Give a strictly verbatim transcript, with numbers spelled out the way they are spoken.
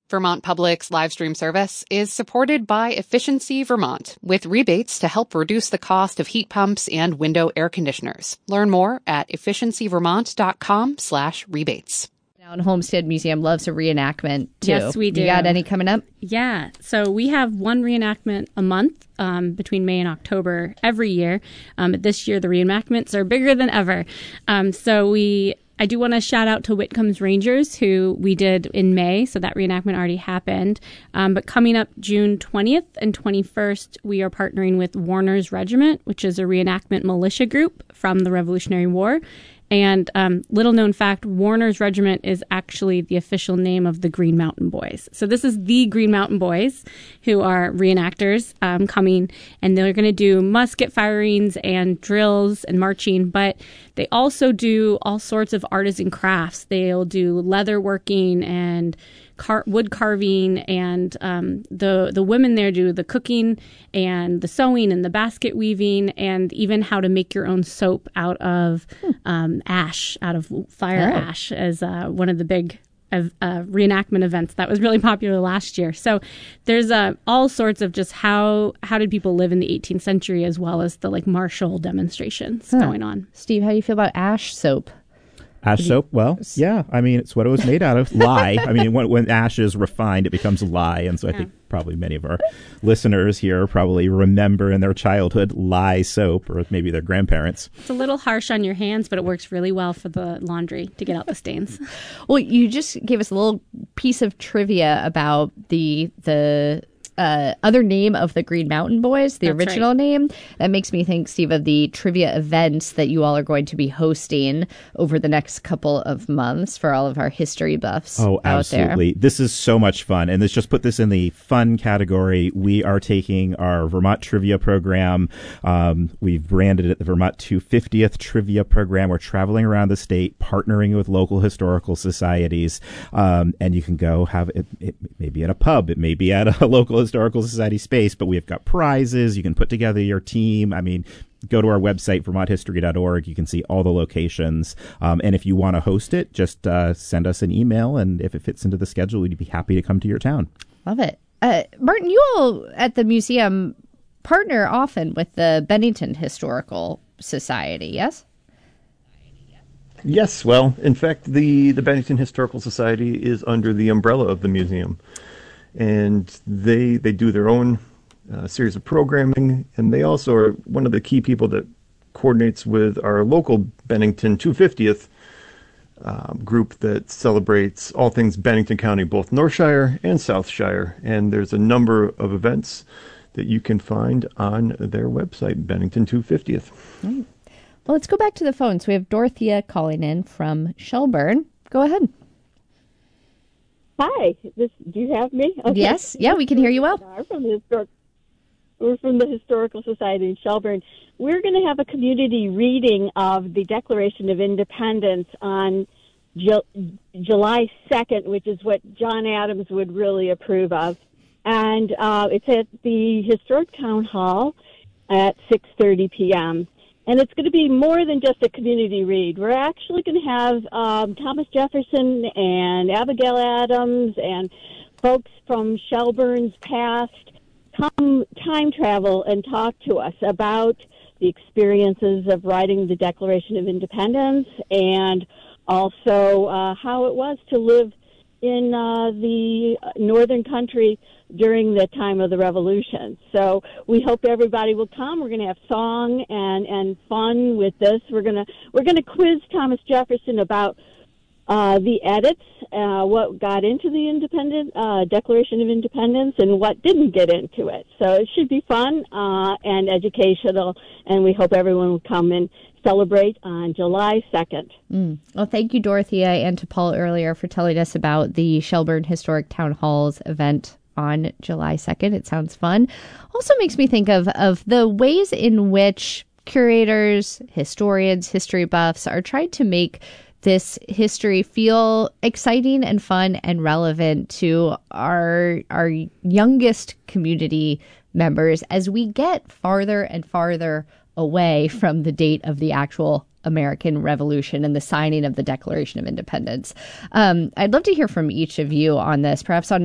Vermont Public's live stream service is supported by Efficiency Vermont, with rebates to help reduce the cost of heat pumps and window air conditioners. Learn more at efficiencyvermont.com slash rebates. Now, Homestead Museum loves a reenactment, too. Yes, we do. You got any coming up? Yeah. So we have one reenactment a month um, between May and October every year. Um, this year, the reenactments are bigger than ever. Um, so we... I do want to shout out to Whitcomb's Rangers, who we did in May, so that reenactment already happened. Um, but coming up June twentieth and twenty-first, we are partnering with Warner's Regiment, which is a reenactment militia group from the Revolutionary War. And um, little known fact, Warner's Regiment is actually the official name of the Green Mountain Boys. So this is the Green Mountain Boys, who are reenactors um, coming, and they're going to do musket firings and drills and marching, but they also do all sorts of artisan crafts. They'll do leather working and Car- wood carving, and um, the the women there do the cooking and the sewing and the basket weaving, and even how to make your own soap out of um, ash, out of fire oh. ash, as uh, one of the big uh, uh, reenactment events that was really popular last year. So there's uh, all sorts of just how how did people live in the eighteenth century, as well as the like martial demonstrations huh. going on. Steve, how do you feel about ash soap? Ash soap? Well, yeah. I mean, it's what it was made out of. Lye. I mean, when, when ash is refined, it becomes lye. And so I yeah. think probably many of our listeners here probably remember in their childhood lye soap, or maybe their grandparents. It's a little harsh on your hands, but it works really well for the laundry to get out the stains. Well, you just gave us a little piece of trivia about the the... Uh, other name of the Green Mountain Boys, the That's original right. name. That makes me think, Steve, of the trivia events that you all are going to be hosting over the next couple of months for all of our history buffs oh, out there. Absolutely. This is so much fun. And let's just put this in the fun category. We are taking our Vermont Trivia Program. Um, we've branded it the Vermont two hundred fiftieth Trivia Program. We're traveling around the state, partnering with local historical societies. Um, and you can go have it, it maybe at a pub. It may be at a local Historical Society space, but we've got prizes. You can put together your team. I mean, go to our website, vermont history dot org. You can see all the locations. Um, and if you want to host it, just uh, send us an email. And if it fits into the schedule, we'd be happy to come to your town. Love it. Uh, Martin, you all at the museum partner often with the Bennington Historical Society, yes? Yes. Well, in fact, the, the Bennington Historical Society is under the umbrella of the museum. And they they do their own uh, series of programming, and they also are one of the key people that coordinates with our local Bennington two hundred fiftieth um, group that celebrates all things Bennington County, both Northshire and Southshire. And there's a number of events that you can find on their website, Bennington two hundred fiftieth. Right. Well, let's go back to the phones. We have Dorothea calling in from Shelburne. Go ahead. Hi, this, do you have me? Okay. Yes, yeah, we can hear you well. We're from the Historic, we're from the Historical Society in Shelburne. We're going to have a community reading of the Declaration of Independence on Ju- July second, which is what John Adams would really approve of. And uh, it's at the Historic Town Hall at six thirty p.m., and it's going to be more than just a community read. We're actually going to have um, Thomas Jefferson and Abigail Adams and folks from Shelburne's past come time travel and talk to us about the experiences of writing the Declaration of Independence, and also uh, how it was to live in uh, the northern country during the time of the Revolution. So we hope everybody will come. We're going to have song and, and fun with this. We're going to we're going to quiz Thomas Jefferson about uh, the edits, uh, what got into the independent uh, Declaration of Independence and what didn't get into it. So it should be fun uh, and educational, and we hope everyone will come and celebrate on July second. Mm. Well, thank you, Dorothea, and to Paul earlier for telling us about the Shelburne Historic Town Hall's event on July second. It sounds fun. Also makes me think of, of the ways in which curators, historians, history buffs are trying to make this history feel exciting and fun and relevant to our our youngest community members as we get farther and farther away from the date of the actual American Revolution and the signing of the Declaration of Independence. Um, I'd love to hear from each of you on this, perhaps on